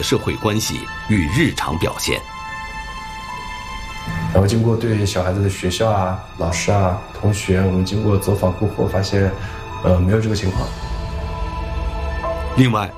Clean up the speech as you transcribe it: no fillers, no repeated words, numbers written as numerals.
的社会关系与日常表现。 然后经过对小孩子的学校啊、老师啊、同学，我们经过走访过后发现，没有这个情况。 另外，